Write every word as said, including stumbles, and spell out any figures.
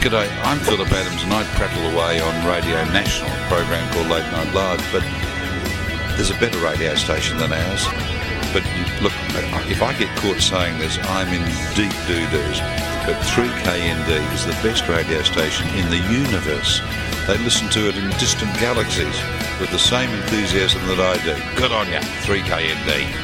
G'day, I'm Philip Adams and I prattle away on Radio National, a program called Late Night Live, but there's a better radio station than ours. But look, if I get caught saying this, I'm in deep doo-doos. But three K N D is the best radio station in the universe. They listen to it in distant galaxies with the same enthusiasm that I do. Good on ya, three K N D.